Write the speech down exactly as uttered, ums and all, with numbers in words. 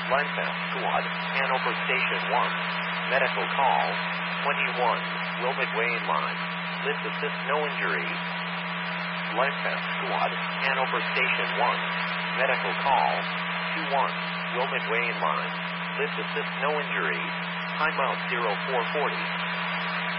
Linefast Squad, Hanover Station one. Medical call, twenty-one, Wilmot Wayne line. Lift assist, no injuries. Linefast Squad, Hanover Station one. Medical call, two one, Wilmot Wayne line. Lift assist, no injuries. Timeout zero four forty.